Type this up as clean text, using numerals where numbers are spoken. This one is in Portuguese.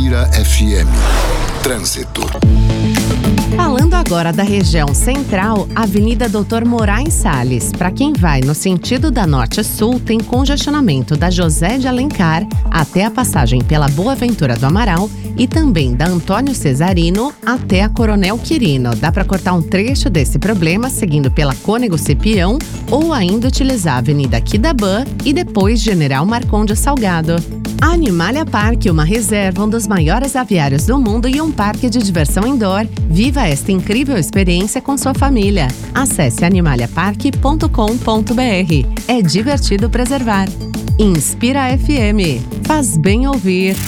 Inspira FM. Trânsito. Falando agora da região central, Avenida Doutor Moraes Salles. Para quem vai no sentido da norte-sul, tem congestionamento da José de Alencar até a passagem pela Boa Ventura do Amaral e também da Antônio Cesarino até a Coronel Quirino. Dá para cortar um trecho desse problema seguindo pela Cônego Cipião ou ainda utilizar a Avenida Quidabã e depois General Marcondes Salgado. A Animalia Park, uma reserva, um dos maiores aviários do mundo e um parque de diversão indoor. Viva esta incrível experiência com sua família. Acesse animaliapark.com.br. É divertido preservar. Inspira FM. Faz bem ouvir.